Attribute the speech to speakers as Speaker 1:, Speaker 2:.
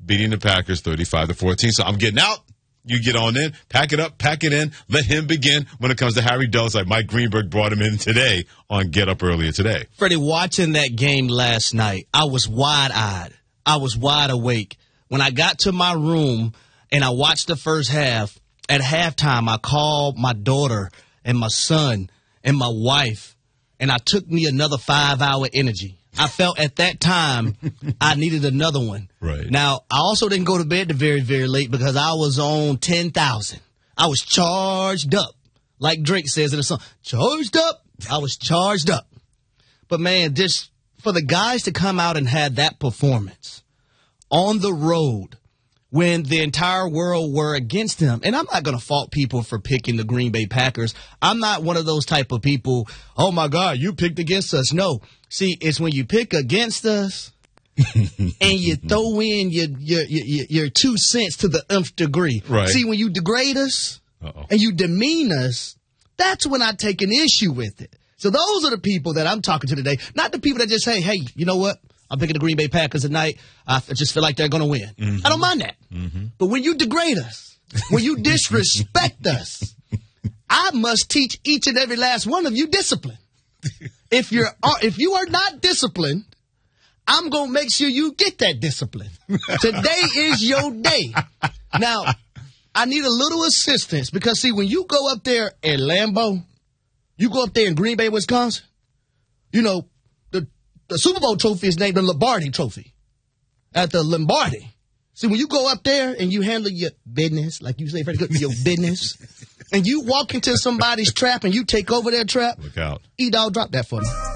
Speaker 1: beating the Packers 35-14. So I'm getting out. You get on in, pack it up, pack it in, let him begin when it comes to Harry Dose, like Mike Greenberg brought him in today on Get Up earlier today.
Speaker 2: Freddie, watching that game last night, I was wide-eyed. I was wide awake. When I got to my room and I watched the first half, at halftime I called my daughter and my son and my wife, and I took me another 5-hour energy. I felt at that time I needed another one.
Speaker 1: Right.
Speaker 2: Now, I also didn't go to bed very, very late because I was on 10,000. I was charged up. Like Drake says in the song, charged up. I was charged up. But, man, just for the guys to come out and have that performance on the road when the entire world were against them. And I'm not going to fault people for picking the Green Bay Packers. I'm not one of those type of people, oh, my God, you picked against us. No. See, it's when you pick against us and you throw in your 2 cents to the nth degree.
Speaker 1: Right.
Speaker 2: See, when you degrade us and you demean us, that's when I take an issue with it. So those are the people that I'm talking to today, not the people that just say, hey, you know what? I'm picking the Green Bay Packers tonight. I just feel like they're going to win.
Speaker 1: Mm-hmm.
Speaker 2: I don't mind that.
Speaker 1: Mm-hmm.
Speaker 2: But when you degrade us, when you disrespect us, I must teach each and every last one of you discipline. If you are not disciplined, I'm going to make sure you get that discipline. Today is your day. Now, I need a little assistance because, see, when you go up there in Lambeau, you go up there in Green Bay, Wisconsin, you know, the Super Bowl trophy is named the Lombardi Trophy at the Lombardi. See, when you go up there and you handle your business, like you say, Freddie, your business, and you walk into somebody's trap and you take over their trap,
Speaker 1: look out.
Speaker 2: E-Dog, drop that for me.